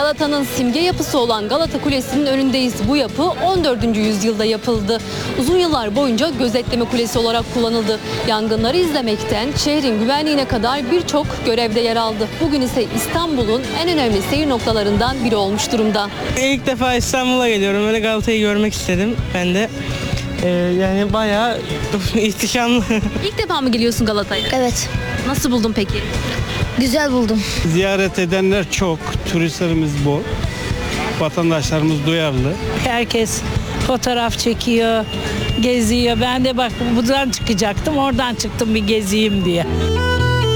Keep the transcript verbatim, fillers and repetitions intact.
Galata'nın simge yapısı olan Galata Kulesi'nin önündeyiz. Bu yapı on dördüncü yüzyılda yapıldı. Uzun yıllar boyunca gözetleme kulesi olarak kullanıldı. Yangınları izlemekten şehrin güvenliğine kadar birçok görevde yer aldı. Bugün ise İstanbul'un en önemli seyir noktalarından biri olmuş durumda. İlk defa İstanbul'a geliyorum. Öyle Galata'yı görmek istedim ben de. Ee, yani bayağı ihtişamlı. İlk defa mı geliyorsun Galata'ya? Evet, Nasıl buldun peki? güzel buldum. Ziyaret edenler çok, turistlerimiz bol, vatandaşlarımız duyarlı. Herkes fotoğraf çekiyor, geziyor. Ben de bak buradan çıkacaktım, oradan çıktım bir gezeyim diye.